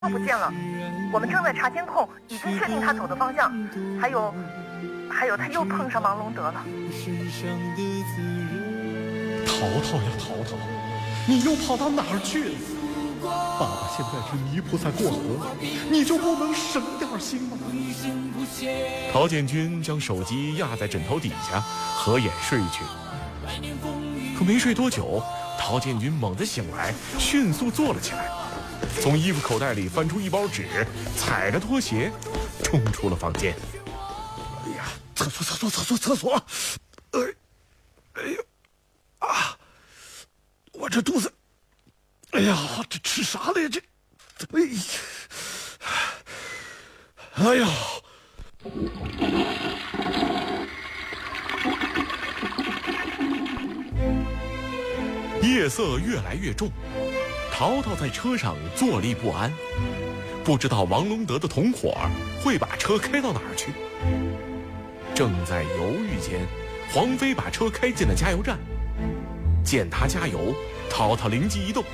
不见了，我们正在查监控，已经确定他走的方向。还有，他又碰上王龙德了。 淘淘呀淘淘，你又跑到哪儿去了？爸爸现在是泥菩萨过河，你就不能省点心吗？ 陶建军将手机压在枕头底下，合眼睡去。可没睡多久，陶建军猛地醒来，迅速坐了起来，从衣服口袋里翻出一包纸，踩着拖鞋冲出了房间。 哎呀，厕所！哎呦啊！我这肚子，哎呀，这吃啥了呀？哎呀！ 夜色越来越重，淘淘在车上坐立不安，不知道王龙德的同伙会把车开到哪儿去。正在犹豫间，黄飞把车开进了加油站。见他加油，淘淘灵机一动：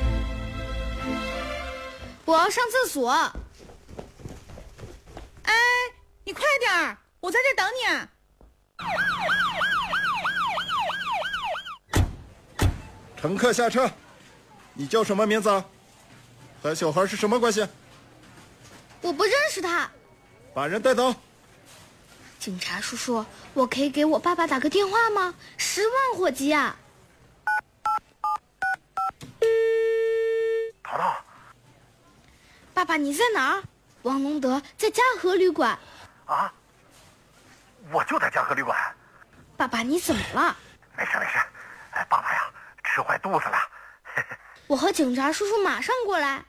我要上厕所。哎，你快点儿，我在这等你啊。 乘客下车，你叫什么名字啊？和小孩是什么关系？ 我不认识他。 把人带走。 警察叔叔，我可以给我爸爸打个电话吗？10万火急啊！ 淘淘， 爸爸你在哪儿？王龙德在嘉禾旅馆。 啊，我就在嘉禾旅馆。 爸爸你怎么了？ 没事，爸爸呀，吃坏肚子了。 我和警察叔叔马上过来。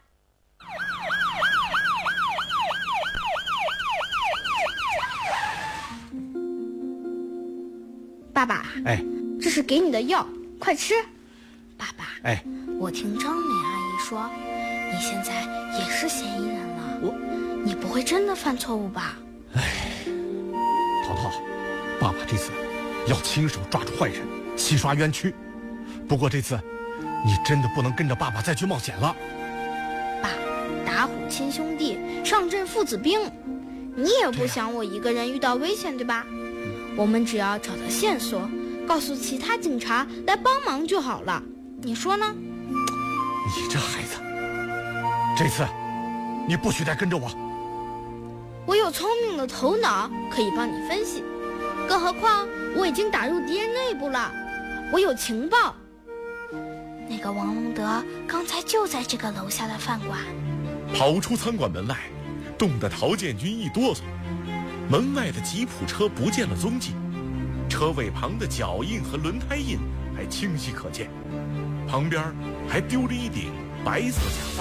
爸爸， 哎， 这是给你的药，快吃。爸爸， 哎， 我听张美阿姨说，你现在也是嫌疑人了。你不会真的犯错误吧？ 淘淘，爸爸这次要亲手抓住坏人，洗刷冤屈。不过这次，你真的不能跟着爸爸再去冒险了。 爸，打虎亲兄弟，上阵父子兵。你也不想我一个人遇到危险，对吧？我们只要找到线索，告诉其他警察来帮忙就好了。你说呢？ 你这孩子，这次你不许再跟着我。 我有聪明的头脑，可以帮你分析。更何况我已经打入敌人内部了，我有情报。那个王龙德刚才就在这个楼下的饭馆。 跑出餐馆门外，冻得陶建军一哆嗦。门外的吉普车不见了踪迹，车尾旁的脚印和轮胎印还清晰可见，旁边还丢着一顶白色假发。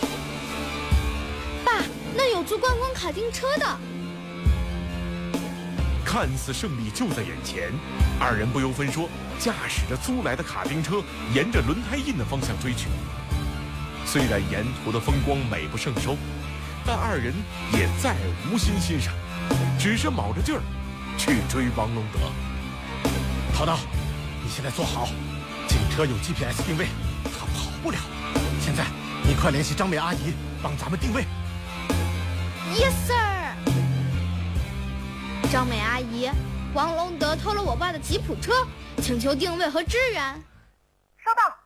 爸，那有坐观光卡丁车的。 看似胜利就在眼前，二人不由分说，驾驶着租来的卡丁车沿着轮胎印的方向追去。虽然沿途的风光美不胜收，但二人也再无心欣赏，只是卯着劲儿去追王龙德。 淘淘，你现在坐好，警车有 GPS 定位，他跑不了。现在你快联系张美阿姨，帮咱们定位。 Yes sir。张美阿姨，王龙德偷了我爸的吉普车，请求定位和支援。 收到。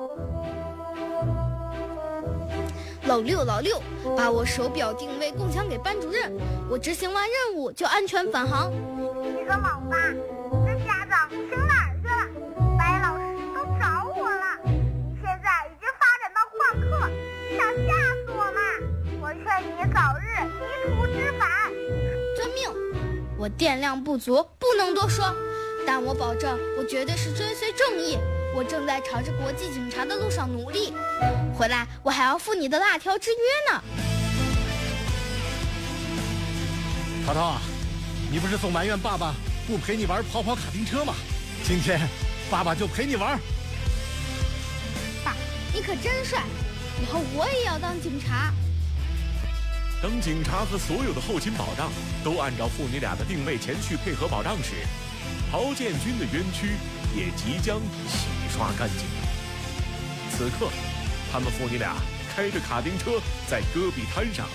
老六，把我手表定位共享给班主任，我执行完任务就安全返航。 你个老八，你的家长请哪儿去了？白老师都找我了，你现在已经发展到旷课，你想吓死我吗？我劝你早日迷途知返。 遵命。我电量不足，不能多说，但我保证，我绝对是追随正义。我正在朝着国际警察的路上努力，回来我还要赴你的辣条之约呢。 淘淘，你不是总埋怨爸爸不陪你玩跑卡丁车吗？今天爸爸就陪你玩。 爸，你可真帅，以后我也要当警察。 当警察和所有的后勤保障都按照父女俩的定位前去配合保障时，陶建军的冤屈也即将洗刷干净。此刻，他们父女俩开着卡丁车在戈壁滩上